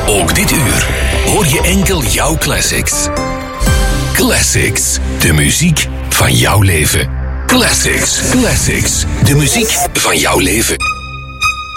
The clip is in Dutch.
Ook dit uur hoor je enkel jouw classics. Classics, de muziek van jouw leven. Classics, de muziek van jouw leven.